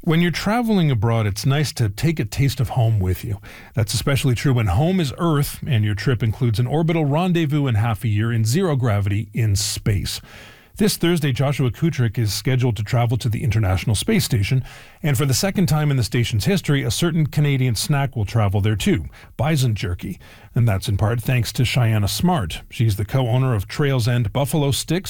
When you're traveling abroad, it's nice to take a taste of home with you. That's especially true when home is Earth and your trip includes an orbital rendezvous in half a year in zero gravity in space. This Thursday, Joshua Kutrick is scheduled to travel to the International Space Station, and for the second time in the station's history, a certain Canadian snack will travel there too, bison jerky. And that's in part thanks to Cheyenne Smart. She's the co-owner of Trails End Buffalo Sticks,